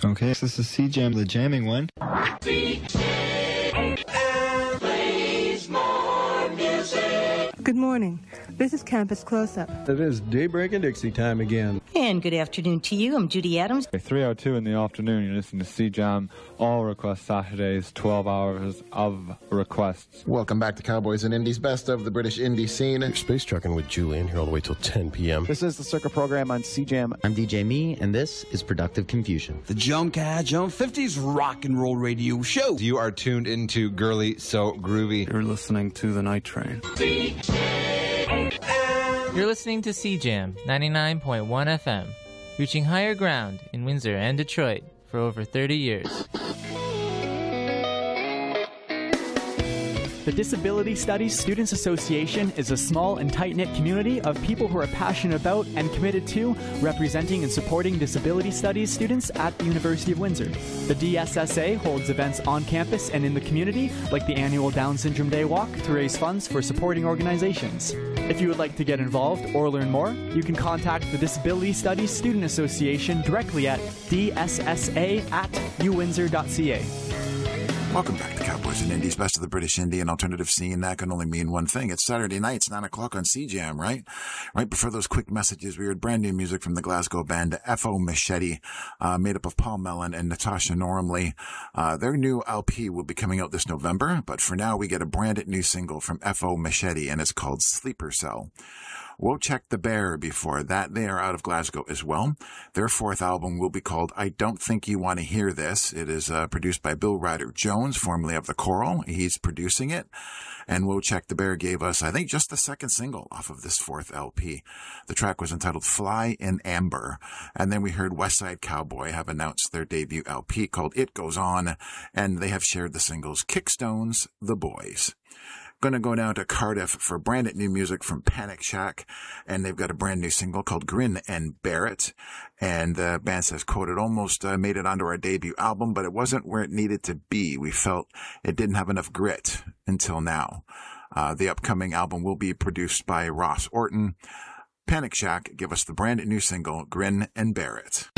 Okay, so this is C-Jam, the jamming one. Good morning. This is Campus Close-Up. It is Daybreak and Dixie time again. And good afternoon to you. I'm Judy Adams. 3:02 in the afternoon, you're listening to C-Jam, all request Saturdays, 12 hours of requests. Welcome back to Cowboys and Indies, best of the British indie scene. You're space trucking with Julian here all the way till 10 p.m. This is the Circa program on C-Jam. I'm DJ Me, and this is Productive Confusion. The Jump 50s rock and roll radio show. You are tuned into Girly So Groovy. You're listening to The Night Train. You're listening to C-Jam 99.1 FM, reaching higher ground in Windsor and Detroit for over 30 years. The Disability Studies Students Association is a small and tight-knit community of people who are passionate about and committed to representing and supporting disability studies students at the University of Windsor. The DSSA holds events on campus and in the community, like the annual Down Syndrome Day Walk, to raise funds for supporting organizations. If you would like to get involved or learn more, you can contact the Disability Studies Student Association directly at dssa@uwindsor.ca. Welcome back to Cowboys and Indies, best of the British indie and alternative scene. That can only mean one thing. It's Saturday nights, 9 o'clock on C-Jam, right? Right before those quick messages, we heard brand new music from the Glasgow band F.O. Machete, made up of Paul Mellon and Natasha Normley. Their new LP will be coming out this November, but for now we get a brand new single from F.O. Machete, and it's called Sleeper Cell. We'll check the Bear before that. They are out of Glasgow as well. Their fourth album will be called I Don't Think You Want to Hear This. It is produced by Bill Ryder Jones, formerly of The Coral. He's producing it. And We'll Check the Bear gave us, I think, just the second single off of this fourth LP. The track was entitled Fly in Amber. And then we heard Westside Cowboy have announced their debut LP called It Goes On. And they have shared the singles Kickstones, The Boys. Gonna go down to Cardiff for brand new music from Panic Shack, and they've got a brand new single called Grin and Bear It. And the band says, quote, it almost made it onto our debut album, but it wasn't where it needed to be. We felt it didn't have enough grit until now. The upcoming album will be produced by Ross Orton. Panic Shack give us the brand new single, Grin and Bear It.